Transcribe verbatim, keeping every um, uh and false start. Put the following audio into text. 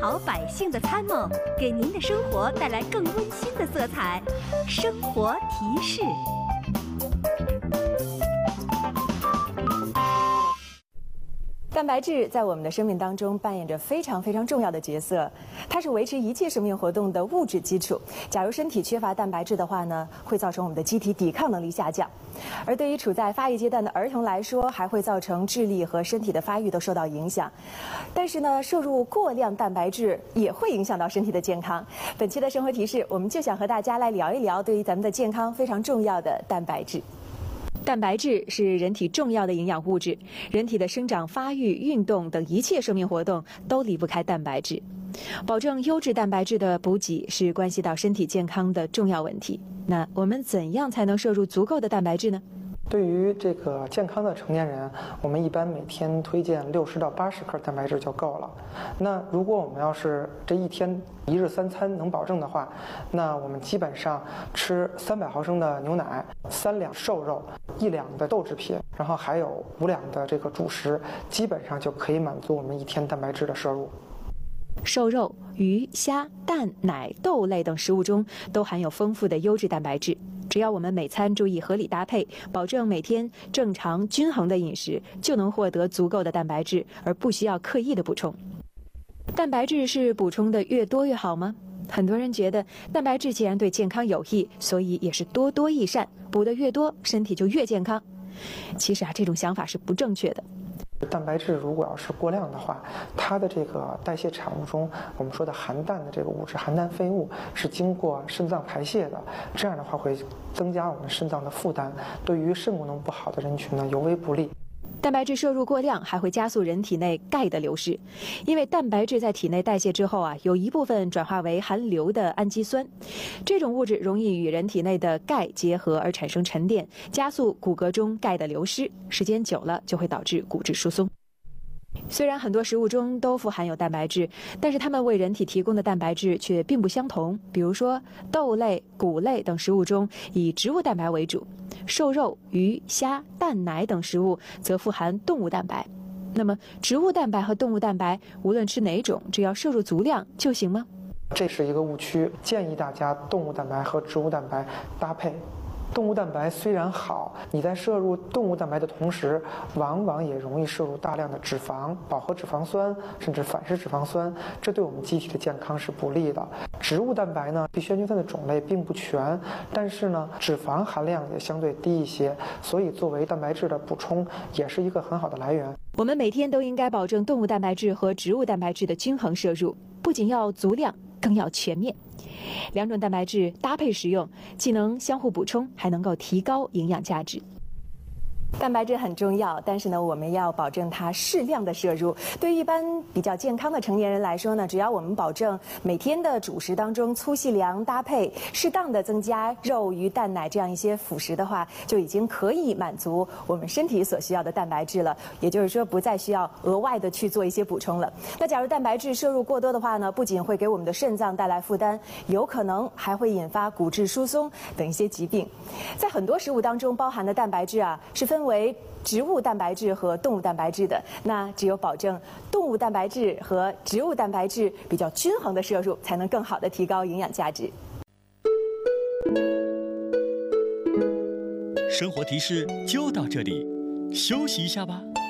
好百姓的参谋，给您的生活带来更温馨的色彩。生活提示。 蛋白质在我们的生命当中扮演着非常非常重要的角色，它是维持一切生命活动的物质基础。假如身体缺乏蛋白质的话呢，会造成我们的机体抵抗能力下降，而对于处在发育阶段的儿童来说，还会造成智力和身体的发育都受到影响。但是呢，摄入过量蛋白质也会影响到身体的健康。本期的生活提示，我们就想和大家来聊一聊对于咱们的健康非常重要的蛋白质。蛋白质是人体重要的营养物质，人体的生长、发育、运动等一切生命活动都离不开蛋白质。保证优质蛋白质的补给是关系到身体健康的重要问题。那我们怎样才能摄入足够的蛋白质呢？ 对于这个健康的成年人，我们一般每天推荐六十到八十克蛋白质就够了。那如果我们要是这一天一日三餐能保证的话，那我们基本上吃三百毫升的牛奶、三两瘦肉、一两的豆制品，然后还有五两的这个主食，基本上就可以满足我们一天蛋白质的摄入。 瘦肉、鱼、虾、蛋、奶、豆类等食物中都含有丰富的优质蛋白质。只要我们每餐注意合理搭配，保证每天正常均衡的饮食，就能获得足够的蛋白质，而不需要刻意的补充。蛋白质是补充的越多越好吗？很多人觉得蛋白质既然对健康有益，所以也是多多益善，补得越多，身体就越健康。其实啊，这种想法是不正确的。 蛋白质如果要是过量的话，它的这个代谢产物中，我们说的含氮的这个物质，含氮废物是经过肾脏排泄的，这样的话会增加我们肾脏的负担，对于肾功能不好的人群呢尤为不利。 蛋白质摄入过量还会加速人体内钙的流失，因为蛋白质在体内代谢之后啊，有一部分转化为含硫的氨基酸，这种物质容易与人体内的钙结合而产生沉淀，加速骨骼中钙的流失，时间久了就会导致骨质疏松。虽然很多食物中都富含有蛋白质，但是它们为人体提供的蛋白质却并不相同。比如说豆类、谷类等食物中以植物蛋白为主，瘦肉、鱼、虾、蛋奶等食物则富含动物蛋白。那么植物蛋白和动物蛋白无论吃哪种，只要摄入足量就行吗？ 这是一个误区，建议大家动物蛋白和植物蛋白搭配。动物蛋白虽然好，你在摄入动物蛋白的同时，往往也容易摄入大量的脂肪、饱和脂肪酸，甚至反式脂肪酸，这对我们机体的健康是不利的。植物蛋白呢，必需氨基酸的种类并不全，但是呢，脂肪含量也相对低一些，所以作为蛋白质的补充，也是一个很好的来源。 我们每天都应该保证动物蛋白质和植物蛋白质的均衡摄入，不仅要足量，更要全面。两种蛋白质搭配食用，既能相互补充，还能够提高营养价值。蛋白质很重要，但是呢，我们要保证它适量的摄入。对于一般比较健康的成年人来说呢，只要我们保证每天的主食当中粗细粮搭配，适当的增加肉、鱼、蛋奶这样一些辅食的话，就已经可以满足我们身体所需要的蛋白质了。也就是说，不再需要额外的去做一些补充了。那假如蛋白质摄入过多的话呢，不仅会给我们的肾脏带来负担，有可能还会引发骨质疏松等一些疾病。在很多食物当中包含的蛋白质啊，是分为植物蛋白质和动物蛋白质的。那只有保证动物蛋白质和植物蛋白质比较均衡的摄入，才能更好的提高营养价值。 生活提示就到这里，休息一下吧。